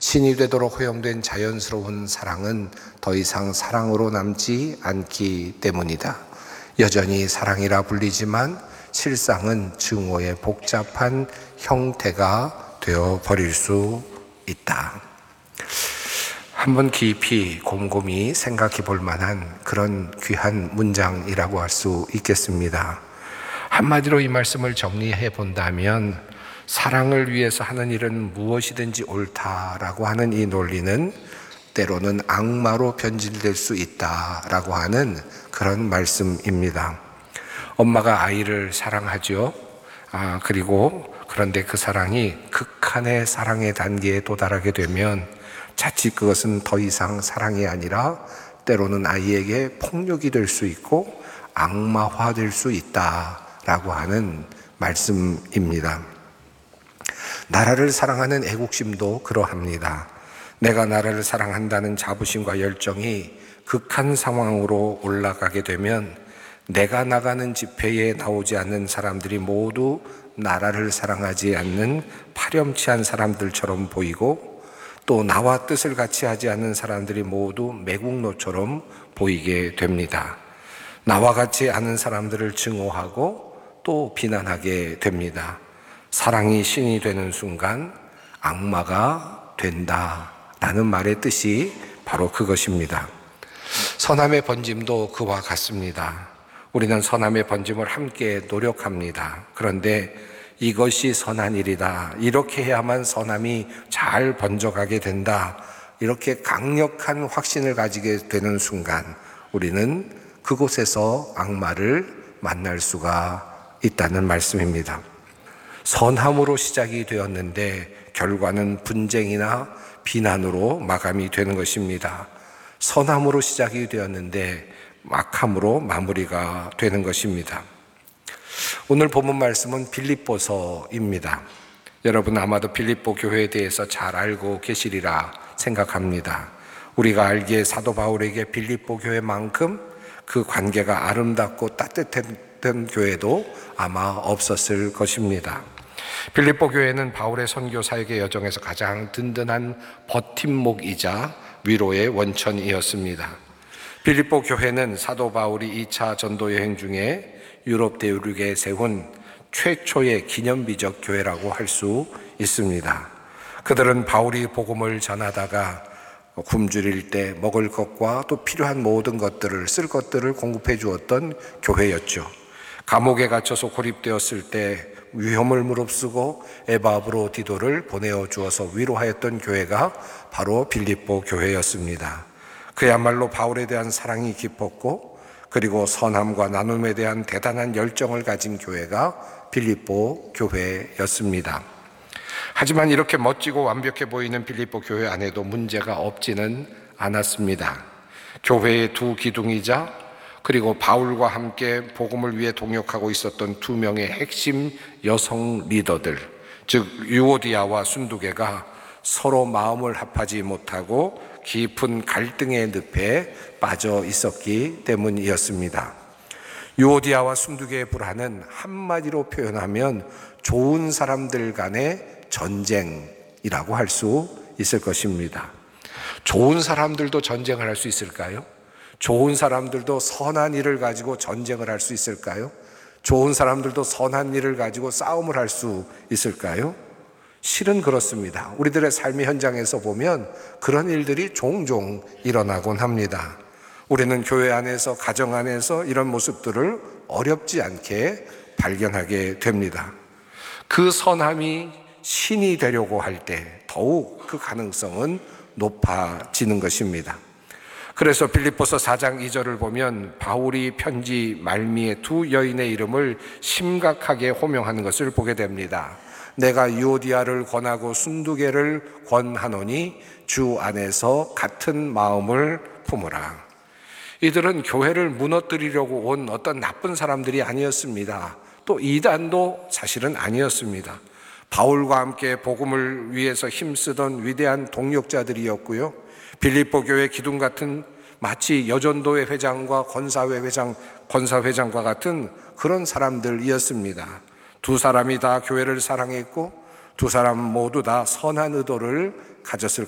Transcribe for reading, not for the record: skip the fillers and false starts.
신이 되도록 허용된 자연스러운 사랑은 더 이상 사랑으로 남지 않기 때문이다. 여전히 사랑이라 불리지만 실상은 증오의 복잡한 형태가 되어버릴 수 있다. 한번 깊이 곰곰이 생각해 볼 만한 그런 귀한 문장이라고 할 수 있겠습니다. 한마디로 이 말씀을 정리해 본다면 사랑을 위해서 하는 일은 무엇이든지 옳다라고 하는 이 논리는 때로는 악마로 변질될 수 있다라고 하는 그런 말씀입니다. 엄마가 아이를 사랑하죠. 그런데 그 사랑이 극한의 사랑의 단계에 도달하게 되면 자칫 그것은 더 이상 사랑이 아니라 때로는 아이에게 폭력이 될 수 있고 악마화될 수 있다라고 하는 말씀입니다. 나라를 사랑하는 애국심도 그러합니다. 내가 나라를 사랑한다는 자부심과 열정이 극한 상황으로 올라가게 되면 내가 나가는 집회에 나오지 않는 사람들이 모두 나라를 사랑하지 않는 파렴치한 사람들처럼 보이고, 또 나와 뜻을 같이 하지 않는 사람들이 모두 매국노처럼 보이게 됩니다. 나와 같이 아는 사람들을 증오하고 또 비난하게 됩니다. 사랑이 신이 되는 순간 악마가 된다라는 말의 뜻이 바로 그것입니다. 선함의 번짐도 그와 같습니다. 우리는 선함의 번짐을 함께 노력합니다. 그런데 이것이 선한 일이다, 이렇게 해야만 선함이 잘 번져가게 된다, 이렇게 강력한 확신을 가지게 되는 순간 우리는 그곳에서 악마를 만날 수가 있다는 말씀입니다. 선함으로 시작이 되었는데 결과는 분쟁이나 비난으로 마감이 되는 것입니다. 선함으로 시작이 되었는데 악함으로 마무리가 되는 것입니다. 오늘 본문 말씀은 빌립보서입니다. 여러분 아마도 빌립보 교회에 대해서 잘 알고 계시리라 생각합니다. 우리가 알기에 사도 바울에게 빌립보 교회만큼 그 관계가 아름답고 따뜻했던 교회도 아마 없었을 것입니다. 빌립보 교회는 바울의 선교 사역의 여정에서 가장 든든한 버팀목이자 위로의 원천이었습니다. 빌립보 교회는 사도 바울이 2차 전도 여행 중에 유럽 대륙에 세운 최초의 기념비적 교회라고 할 수 있습니다. 그들은 바울이 복음을 전하다가 굶주릴 때 먹을 것과 또 필요한 모든 것들을, 쓸 것들을 공급해 주었던 교회였죠. 감옥에 갇혀서 고립되었을 때 위험을 무릅쓰고 에바브로디도를 보내어 주어서 위로하였던 교회가 바로 빌립보 교회였습니다. 그야말로 바울에 대한 사랑이 깊었고, 그리고 선함과 나눔에 대한 대단한 열정을 가진 교회가 빌립보 교회였습니다. 하지만 이렇게 멋지고 완벽해 보이는 빌립보 교회 안에도 문제가 없지는 않았습니다. 교회의 두 기둥이자 그리고 바울과 함께 복음을 위해 동역하고 있었던 두 명의 핵심 여성 리더들, 즉 유오디아와 순두계가 서로 마음을 합하지 못하고 깊은 갈등의 늪에 빠져 있었기 때문이었습니다. 유오디아와 순두계의 불화는 한마디로 표현하면 좋은 사람들 간의 전쟁이라고 할 수 있을 것입니다. 좋은 사람들도 전쟁을 할 수 있을까요? 좋은 사람들도 선한 일을 가지고 전쟁을 할 수 있을까요? 좋은 사람들도 선한 일을 가지고 싸움을 할 수 있을까요? 실은 그렇습니다. 우리들의 삶의 현장에서 보면 그런 일들이 종종 일어나곤 합니다. 우리는 교회 안에서, 가정 안에서 이런 모습들을 어렵지 않게 발견하게 됩니다. 그 선함이 신이 되려고 할 때 더욱 그 가능성은 높아지는 것입니다. 그래서 빌립보서 4장 2절을 보면 바울이 편지 말미에 두 여인의 이름을 심각하게 호명하는 것을 보게 됩니다. 내가 유오디아를 권하고 순두계를 권하노니 주 안에서 같은 마음을 품으라. 이들은 교회를 무너뜨리려고 온 어떤 나쁜 사람들이 아니었습니다. 또 이단도 사실은 아니었습니다. 바울과 함께 복음을 위해서 힘쓰던 위대한 동력자들이었고요. 빌립보 교회 기둥 같은, 마치 여전도회 회장과 권사회장과 같은 그런 사람들이었습니다. 두 사람이 다 교회를 사랑했고 두 사람 모두 다 선한 의도를 가졌을